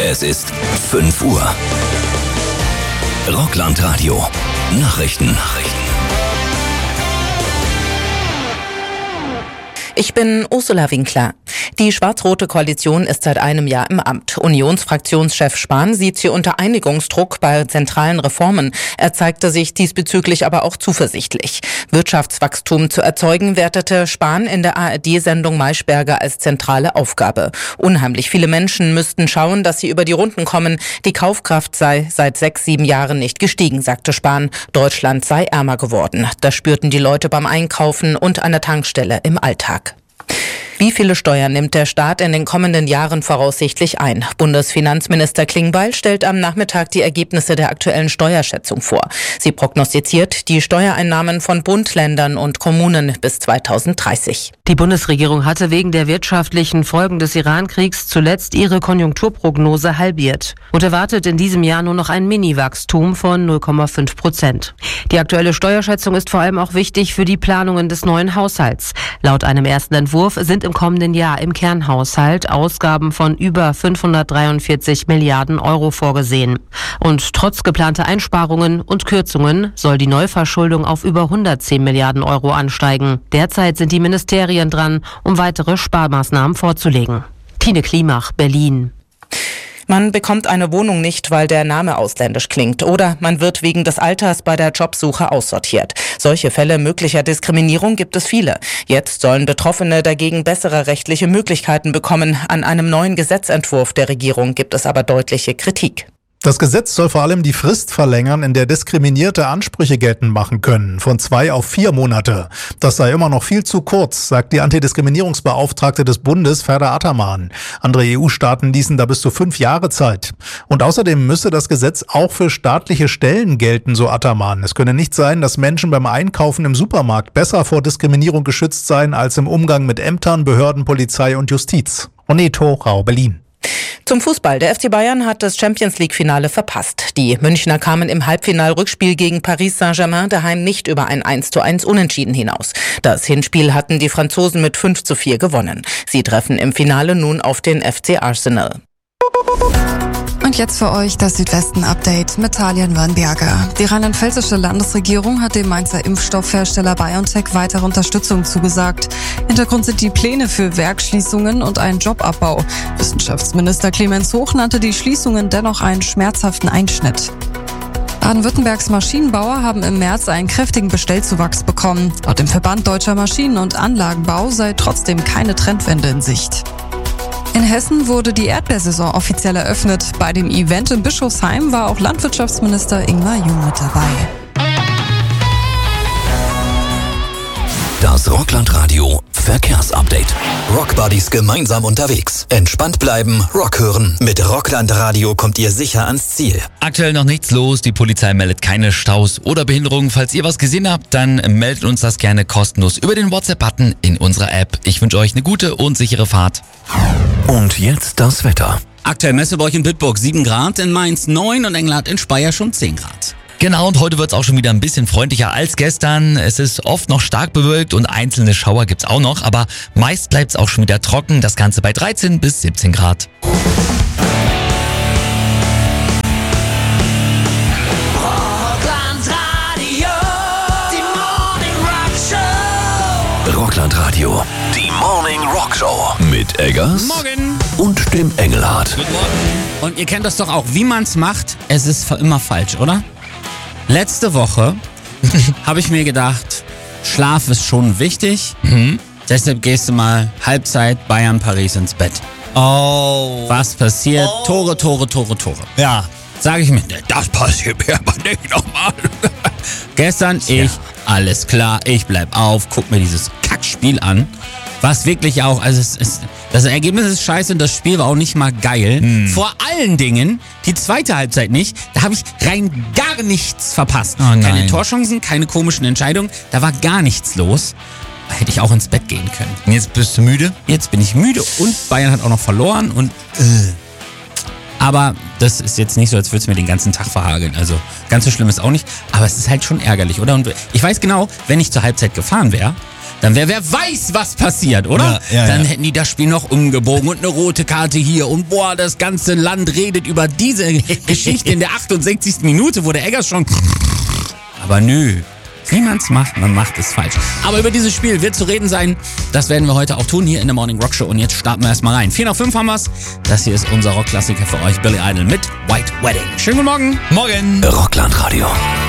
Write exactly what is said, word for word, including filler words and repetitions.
Es ist fünf Uhr. Rockland-Radio. Nachrichten. Nachrichten. Ich bin Ursula Winkler. Die schwarz-rote Koalition ist seit einem Jahr im Amt. Unionsfraktionschef Spahn sieht hier unter Einigungsdruck bei zentralen Reformen. Er zeigte sich diesbezüglich aber auch zuversichtlich. Wirtschaftswachstum zu erzeugen, wertete Spahn in der A R D-Sendung Maischberger als zentrale Aufgabe. Unheimlich viele Menschen müssten schauen, dass sie über die Runden kommen. Die Kaufkraft sei seit sechs, sieben Jahren nicht gestiegen, sagte Spahn. Deutschland sei ärmer geworden. Das spürten die Leute beim Einkaufen und an der Tankstelle im Alltag. Wie viele Steuern nimmt der Staat in den kommenden Jahren voraussichtlich ein? Bundesfinanzminister Klingbeil stellt am Nachmittag die Ergebnisse der aktuellen Steuerschätzung vor. Sie prognostiziert die Steuereinnahmen von Bund, Ländern und Kommunen bis zweitausenddreißig. Die Bundesregierung hatte wegen der wirtschaftlichen Folgen des Iran-Kriegs zuletzt ihre Konjunkturprognose halbiert und erwartet in diesem Jahr nur noch ein Mini-Wachstum von null Komma fünf Prozent. Die aktuelle Steuerschätzung ist vor allem auch wichtig für die Planungen des neuen Haushalts. Laut einem ersten Entwurf sind im kommenden Jahr im Kernhaushalt Ausgaben von über fünfhundertdreiundvierzig Milliarden Euro vorgesehen. Und trotz geplanter Einsparungen und Kürzungen soll die Neuverschuldung auf über hundertzehn Milliarden Euro ansteigen. Derzeit sind die Ministerien dran, um weitere Sparmaßnahmen vorzulegen. Tine Klimach, Berlin. Man bekommt eine Wohnung nicht, weil der Name ausländisch klingt, oder man wird wegen des Alters bei der Jobsuche aussortiert. Solche Fälle möglicher Diskriminierung gibt es viele. Jetzt sollen Betroffene dagegen bessere rechtliche Möglichkeiten bekommen. An einem neuen Gesetzentwurf der Regierung gibt es aber deutliche Kritik. Das Gesetz soll vor allem die Frist verlängern, in der Diskriminierte Ansprüche geltend machen können, von zwei auf vier Monate. Das sei immer noch viel zu kurz, sagt die Antidiskriminierungsbeauftragte des Bundes, Ferda Ataman. Andere E U-Staaten ließen da bis zu fünf Jahre Zeit. Und außerdem müsse das Gesetz auch für staatliche Stellen gelten, so Ataman. Es könne nicht sein, dass Menschen beim Einkaufen im Supermarkt besser vor Diskriminierung geschützt seien als im Umgang mit Ämtern, Behörden, Polizei und Justiz. René Rau, Berlin. Zum Fußball. Der F C Bayern hat das Champions-League-Finale verpasst. Die Münchner kamen im Halbfinal-Rückspiel gegen Paris Saint-Germain daheim nicht über ein eins zu eins Unentschieden hinaus. Das Hinspiel hatten die Franzosen mit fünf zu vier gewonnen. Sie treffen im Finale nun auf den F C Arsenal. Und jetzt für euch das Südwesten-Update mit Talian Wörnberger. Die rheinland-pfälzische Landesregierung hat dem Mainzer Impfstoffhersteller BioNTech weitere Unterstützung zugesagt. Hintergrund sind die Pläne für Werksschließungen und einen Jobabbau. Wissenschaftsminister Clemens Hoch nannte die Schließungen dennoch einen schmerzhaften Einschnitt. Baden-Württembergs Maschinenbauer haben im März einen kräftigen Bestellzuwachs bekommen. Laut dem Verband Deutscher Maschinen- und Anlagenbau sei trotzdem keine Trendwende in Sicht. In Hessen wurde die Erdbeersaison offiziell eröffnet. Bei dem Event in Bischofsheim war auch Landwirtschaftsminister Ingmar Jung mit dabei. Das Rockland-Radio Verkehrsupdate. Rockbuddies gemeinsam unterwegs. Entspannt bleiben, Rock hören. Mit Rockland-Radio kommt ihr sicher ans Ziel. Aktuell noch nichts los. Die Polizei meldet keine Staus oder Behinderungen. Falls ihr was gesehen habt, dann meldet uns das gerne kostenlos über den WhatsApp-Button in unserer App. Ich wünsche euch eine gute und sichere Fahrt. Und jetzt das Wetter. Aktuell Messe bei euch in Bitburg sieben Grad, in Mainz neun und Englert in Speyer schon zehn Grad. Genau, und heute wird es auch schon wieder ein bisschen freundlicher als gestern. Es ist oft noch stark bewölkt und einzelne Schauer gibt's auch noch, aber meist bleibt's auch schon wieder trocken. Das Ganze bei dreizehn bis siebzehn Grad. Rockland-Radio, die Morning Rock Show mit Eggers Morgen und dem Engelhardt. Guten Morgen. Und ihr kennt das doch auch, wie man's macht, es ist immer falsch, oder? Letzte Woche habe ich mir gedacht, Schlaf ist schon wichtig, mhm. deshalb gehst du mal Halbzeit Bayern-Paris ins Bett. Oh. Was passiert? Oh. Tore, Tore, Tore, Tore. Ja. Sage ich mir, das passiert mir aber nicht nochmal. Gestern ja. ich, alles klar, ich bleib auf, guck mir dieses Kackspiel an. Was wirklich auch, also es ist, das Ergebnis ist scheiße und das Spiel war auch nicht mal geil. Hm. Vor allen Dingen die zweite Halbzeit nicht. Da habe ich rein gar nichts verpasst. Oh keine Torchancen, keine komischen Entscheidungen. Da war gar nichts los. Da hätte ich auch ins Bett gehen können. Und jetzt bist du müde? Jetzt bin ich müde und Bayern hat auch noch verloren und äh. Aber das ist jetzt nicht so, als würde es mir den ganzen Tag verhageln. Also ganz so schlimm ist auch nicht. Aber es ist halt schon ärgerlich, oder? Und ich weiß genau, wenn ich zur Halbzeit gefahren wäre, dann wäre wer weiß, was passiert, oder? Ja, ja, dann ja. hätten die das Spiel noch umgebogen und eine rote Karte hier und boah, das ganze Land redet über diese Geschichte in der achtundsechzigsten Minute, wo der Eggers schon... Aber nö. Wie man es macht, man macht es falsch. Aber über dieses Spiel wird zu reden sein. Das werden wir heute auch tun hier in der Morning Rock Show. Und jetzt starten wir erstmal rein. vier nach fünf haben wir's. Das hier ist unser Rockklassiker für euch, Billy Idol mit White Wedding. Schönen guten Morgen. Morgen. Rockland Radio.